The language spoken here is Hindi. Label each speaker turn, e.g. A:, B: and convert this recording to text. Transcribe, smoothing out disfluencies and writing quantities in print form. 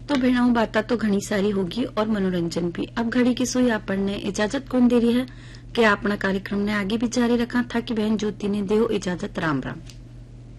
A: तो भेणाओं बाता तो घनी सारी होगी और मनोरंजन भी। अब घड़ी की सुई आपने इजाजत कौन दे रही है कि अपना कार्यक्रम ने आगे भी जारी रखा था कि बहन ज्योति ने दे इजाजत। राम राम।